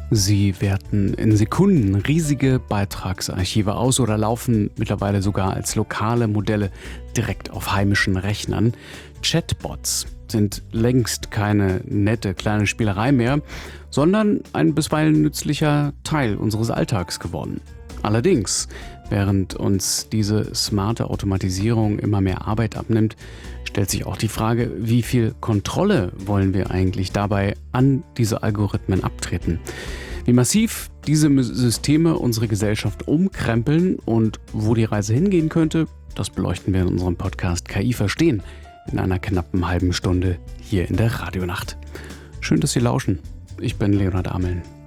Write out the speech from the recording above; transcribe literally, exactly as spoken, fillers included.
Sie werten in Sekunden riesige Beitragsarchive aus oder laufen mittlerweile sogar als lokale Modelle direkt auf heimischen Rechnern. Chatbots sind längst keine nette kleine Spielerei mehr, sondern ein bisweilen nützlicher Teil unseres Alltags geworden. Allerdings, während uns diese smarte Automatisierung immer mehr Arbeit abnimmt, stellt sich auch die Frage, wie viel Kontrolle wollen wir eigentlich dabei an diese Algorithmen abtreten? Wie massiv diese Systeme unsere Gesellschaft umkrempeln und wo die Reise hingehen könnte, das beleuchten wir in unserem Podcast K I verstehen in einer knappen halben Stunde hier in der Radionacht. Schön, dass Sie lauschen. Ich bin Leonhard Ameln.